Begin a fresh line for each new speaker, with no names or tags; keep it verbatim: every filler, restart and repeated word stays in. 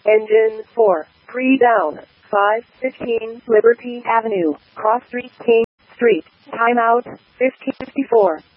Engine four, pre-down, five fifteen Liberty Avenue, Cross Street, King Street, timeout, fifteen fifty-four.